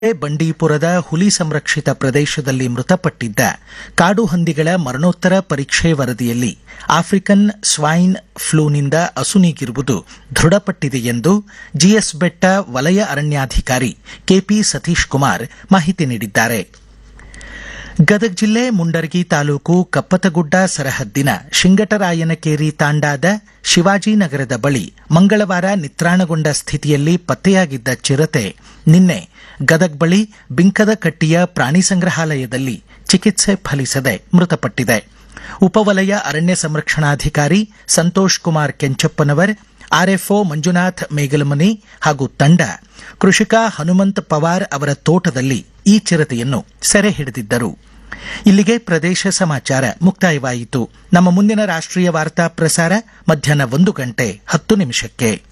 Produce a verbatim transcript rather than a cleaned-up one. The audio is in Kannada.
ಬಂಡೀಪುರದ ಹುಲಿ ಸಂರಕ್ಷಿತ ಪ್ರದೇಶದಲ್ಲಿ ಮೃತಪಟ್ಟಿದ್ದ ಕಾಡು ಹಂದಿಗಳ ಮರಣೋತ್ತರ ಪರೀಕ್ಷೆ ವರದಿಯಲ್ಲಿ ಆಫ್ರಿಕನ್ ಸ್ವೈನ್ ಫ್ಲೂನಿಂದ ಅಸುನೀಗಿರುವುದು ದೃಢಪಟ್ಟಿದೆ ಎಂದು ಜಿಎಸ್ ಬೆಟ್ಟ ವಲಯ ಅರಣ್ಯಾಧಿಕಾರಿ ಕೆಪಿ ಸತೀಶ್ ಕುಮಾರ್ ಮಾಹಿತಿ ನೀಡಿದ್ದಾರೆ. ಗದಗ ಜಿಲ್ಲೆ ಮುಂಡರಗಿ ತಾಲೂಕು ಕಪ್ಪತಗುಡ್ಡ ಸರಹದ್ದಿನ ಶಿಂಗಟರಾಯನಕೇರಿ ತಾಂಡಾದ ಶಿವಾಜಿನಗರದ ಬಳಿ ಮಂಗಳವಾರ ನಿತ್ರಾಣಗೊಂಡ ಸ್ಥಿತಿಯಲ್ಲಿ ಪತ್ತೆಯಾಗಿದ್ದ ಚಿರತೆ ನಿನ್ನೆ ಗದಗ ಬಳಿ ಬಿಂಕದಕಟ್ಟಿಯ ಪ್ರಾಣಿ ಸಂಗ್ರಹಾಲಯದಲ್ಲಿ ಚಿಕಿತ್ಸೆ ಫಲಿಸದೆ ಮೃತಪಟ್ಟಿದೆ. ಉಪವಲಯ ಅರಣ್ಯ ಸಂರಕ್ಷಣಾಧಿಕಾರಿ ಸಂತೋಷ್ ಕುಮಾರ್ ಕೆಂಚಪ್ಪನವರ್, ಆರ್ಎಫ್ಒ ಮಂಜುನಾಥ್ ಮೇಗಲಮನಿ ಹಾಗೂ ತಂಡ ಕೃಷಿಕ ಹನುಮಂತ್ ಪವಾರ್ ಅವರ ತೋಟದಲ್ಲಿ ಈ ಚಿರತೆಯನ್ನು ಸೆರೆ ಹಿಡಿದಿದ್ದರು. ಇಲ್ಲಿಗೆ ಪ್ರದೇಶ ಸಮಾಚಾರ ಮುಕ್ತಾಯವಾಯಿತು. ನಮ್ಮ ಮುಂದಿನ ರಾಷ್ಟ್ರೀಯ ವಾರ್ತಾ ಪ್ರಸಾರ ಮಧ್ಯಾಹ್ನ ಒಂದು ಗಂಟೆ ಹತ್ತು ನಿಮಿಷಕ್ಕೆ.